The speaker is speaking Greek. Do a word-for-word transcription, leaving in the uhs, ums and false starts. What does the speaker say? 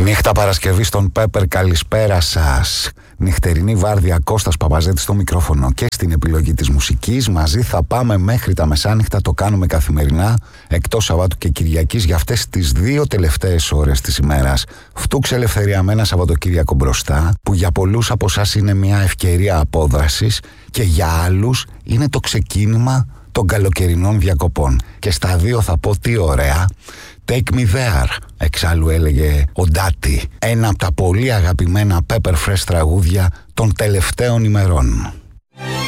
Νύχτα Παρασκευή στον Πέπερ, καλησπέρα σας. Νυχτερινή βάρδια, Κώστας Παπαζέτης στο μικρόφωνο και στην επιλογή της μουσικής. Μαζί θα πάμε μέχρι τα μεσάνυχτα, το κάνουμε καθημερινά, εκτός Σαββάτου και Κυριακής, για αυτές τις δύο τελευταίες ώρες της ημέρας. Φτούξε ελευθερία με ένα Σαββατοκύριακο μπροστά, που για πολλούς από εσάς είναι μια ευκαιρία απόδρασης και για άλλους είναι το ξεκίνημα των καλοκαιρινών διακοπών. Και στα δύο θα πω τι ωραία. Take me there, εξάλλου έλεγε ο Ντάτι, ένα από τα πολύ αγαπημένα Pepper Fresh τραγούδια των τελευταίων ημερών.